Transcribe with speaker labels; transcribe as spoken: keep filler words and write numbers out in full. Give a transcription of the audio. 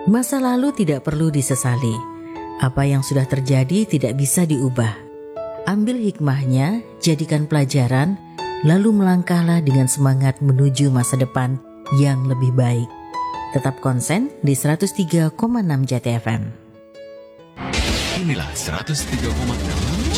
Speaker 1: Masa lalu tidak perlu disesali. Apa yang sudah terjadi tidak bisa diubah. Ambil hikmahnya, jadikan pelajaran, lalu melangkahlah dengan semangat menuju masa depan yang lebih baik. Tetap konsen di seratus tiga koma enam Jati F M.
Speaker 2: Inilah seratus tiga koma enam